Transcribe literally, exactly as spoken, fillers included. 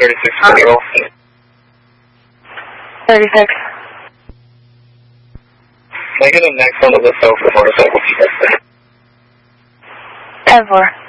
thirty-six control. thirty-six. Can I get a next one of the sofa motorcycle? ten four.